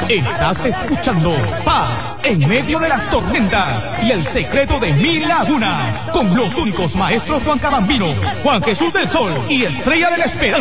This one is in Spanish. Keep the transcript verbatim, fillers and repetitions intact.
Estás escuchando Paz en medio de las tormentas y el secreto de mil lagunas con los únicos maestros Juan Cabambino, Juan Jesús del Sol y Estrella de la Esperanza.